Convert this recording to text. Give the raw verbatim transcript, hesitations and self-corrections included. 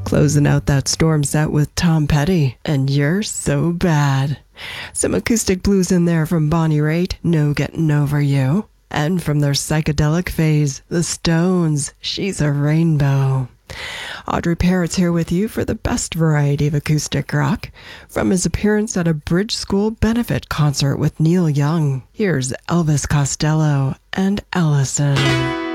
Closing out that storm set with Tom Petty and You're So Bad. Some acoustic blues in there from Bonnie Raitt, No Getting Over You. And from their psychedelic phase, The Stones, She's a Rainbow. Audrey Parrott's here with you for the best variety of acoustic rock. From his appearance at a Bridge School benefit concert with Neil Young, here's Elvis Costello and Allison.